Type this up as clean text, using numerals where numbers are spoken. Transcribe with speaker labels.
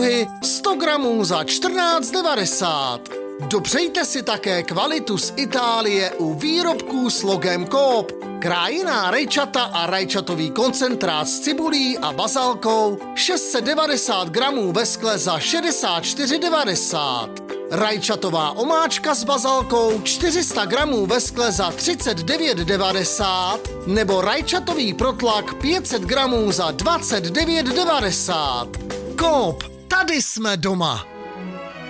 Speaker 1: druhy 100 gramů za 14,90. Dopřejte si také kvalitu z Itálie u výrobků s logem Coop. Krájená rajčata a rajčatový koncentrát s cibulí a bazalkou 690 gramů ve skle za 64,90. Rajčatová omáčka s bazalkou 400 gramů ve skle za 39,90 nebo rajčatový protlak 500 gramů za 29,90. Coop, tady jsme doma.